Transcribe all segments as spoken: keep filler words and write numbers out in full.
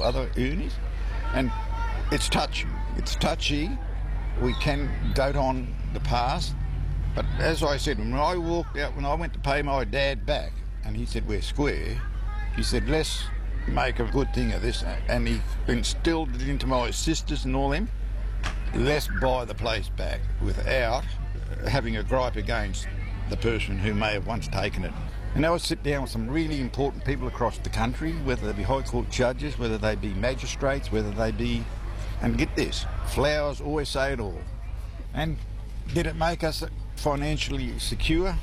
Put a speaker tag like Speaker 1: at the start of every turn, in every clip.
Speaker 1: other unis. And it's touchy. It's touchy. We can dote on the past. But as I said, when I walked out, when I went to pay my dad back, and he said, we're square, he said, let's make a good thing of this. And he instilled it into my sisters and all them. Let's buy the place back without having a gripe against the person who may have once taken it. And I would sit down with some really important people across the country, whether they be High Court judges, whether they be magistrates, whether they be... And get this, flowers always say it all. And did it make us financially secure?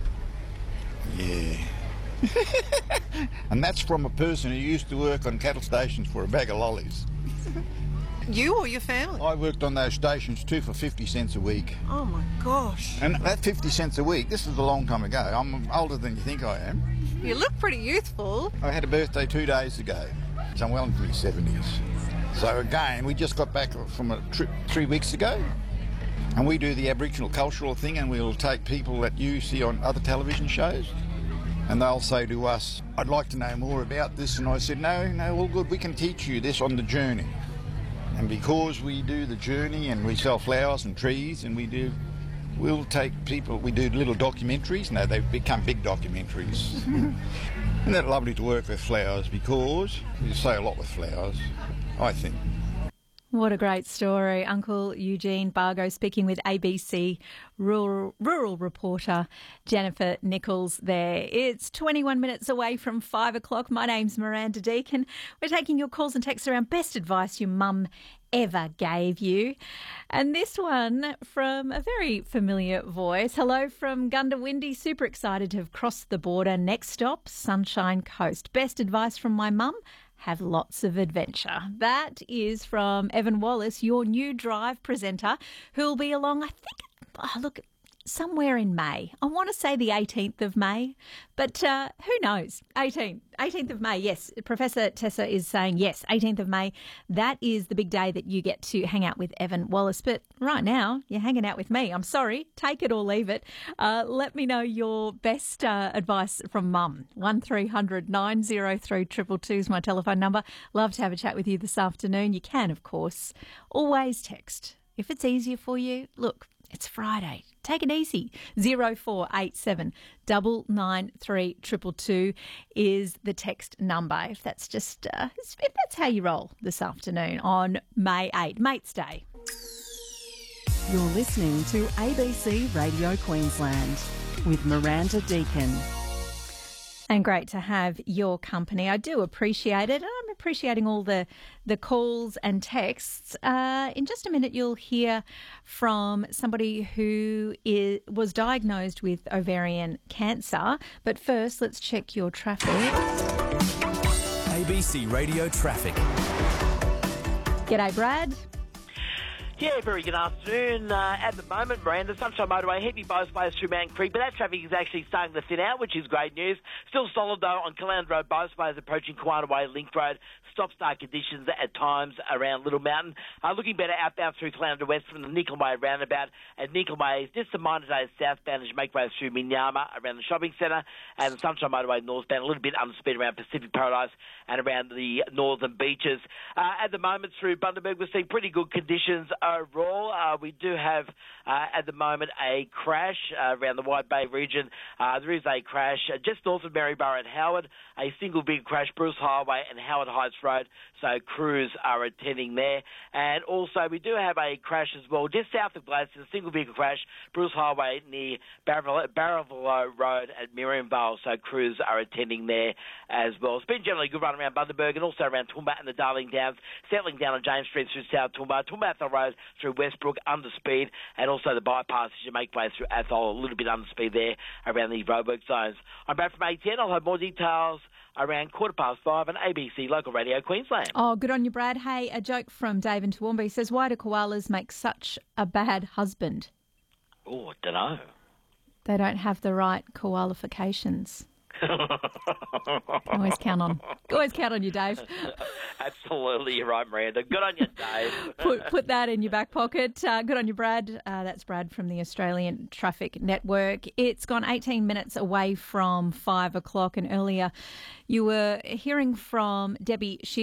Speaker 1: Yeah. And that's from a person who used to work on cattle stations for a bag of lollies.
Speaker 2: You or your family?
Speaker 1: I worked on those stations too for fifty cents a week.
Speaker 2: Oh my gosh.
Speaker 1: And that fifty cents a week, this is a long time ago. I'm older than you think I am.
Speaker 2: You look pretty youthful.
Speaker 1: I had a birthday two days ago, so I'm well into my seventies. So again, we just got back from a trip three weeks ago, and we do the Aboriginal cultural thing, and we'll take people that you see on other television shows, and they'll say to us, I'd like to know more about this. And I said, no, no, all good, we can teach you this on the journey. And because we do the journey and we sell flowers and trees and we do, we'll take people, we do little documentaries. No, they've become big documentaries. Isn't that lovely to work with flowers, because you say a lot with flowers, I think.
Speaker 3: What a great story. Uncle Eugene Bargo speaking with A B C rural, rural reporter Jennifer Nichols there. It's twenty-one minutes away from five o'clock. My name's Miranda Deakin. We're taking your calls and texts around best advice your mum ever gave you. And this one from a very familiar voice. Hello from Gundawindi. Super excited to have crossed the border. Next stop, Sunshine Coast. Best advice from my mum? Have lots of adventure. That is from Evan Wallace, your new Drive presenter, who will be along, I think, oh, look, somewhere in May. I want to say the eighteenth of May, but uh, who knows? eighteenth, eighteenth of May, yes. Professor Tessa is saying yes, eighteenth of May. That is the big day that you get to hang out with Evan Wallace. But right now, you're hanging out with me. I'm sorry. Take it or leave it. Uh, let me know your best uh, advice from mum. one three hundred nine oh three two two two is my telephone number. Love to have a chat with you this afternoon. You can, of course, always text. If it's easier for you, look, it's Friday. Take it easy. zero four eight seven nine nine three two two two is the text number. If that's just, uh, if that's how you roll this afternoon on May eighth, Mates Day.
Speaker 4: You're listening to A B C Radio Queensland with Miranda Deakin.
Speaker 3: And great to have your company. I do appreciate it. I'm appreciating all the, the calls and texts. Uh, in just a minute, you'll hear from somebody who is, was diagnosed with ovarian cancer. But first, let's check your traffic.
Speaker 5: A B C Radio Traffic.
Speaker 3: G'day, Brad.
Speaker 6: Yeah, very good afternoon. Uh, at the moment, Miranda, Sunshine Motorway, heavy both ways through Mountain Creek, but that traffic is actually starting to thin out, which is great news. Still solid, though, on Caloundra Road, both ways approaching Kiwana Way, Link Road. Stop-start conditions at times around Little Mountain. Uh, looking better outbound through Caloundra West from the Nickel Way roundabout. At Nickel Way, just a minor day southbound as you make way through Minyama around the shopping centre. And the Sunshine Motorway northbound, a little bit underspeed around Pacific Paradise and around the northern beaches. Uh, at the moment, through Bundaberg, we're seeing pretty good conditions overall. Uh, we do have, uh, at the moment, a crash uh, around the White Bay region. Uh, there is a crash uh, just north of Maryborough and Howard, a single big crash, Bruce Highway and Howard Heights Road, so crews are attending there. And also, we do have a crash as well, just south of Gladstone, a single vehicle crash, Bruce Highway near Barraville Road at Miriamvale, so crews are attending there as well. It's been generally a good run around Bundaberg and also around Toowoomba and the Darling Downs, settling down on James Street through South Toowoomba, Toowoomba Athol Road through Westbrook, under speed, and also the bypass as you make way through Athol, a little bit under speed there around the roadwork zones. I'm back from A ten. I'll have more details around quarter past five on A B C Local Radio Queensland.
Speaker 3: Oh, good on you, Brad. Hey, a joke from Dave in Toowoomba. He says, why do koalas make such a bad husband?
Speaker 6: Oh, I don't know.
Speaker 3: They don't have the right qualifications. always count on, always count on you, Dave.
Speaker 6: Absolutely, you're right, Miranda. Good on you, Dave.
Speaker 3: put put that in your back pocket. Uh, good on you, Brad. Uh, that's Brad from the Australian Traffic Network. It's gone eighteen minutes away from five o'clock, and earlier you were hearing from Debbie Shear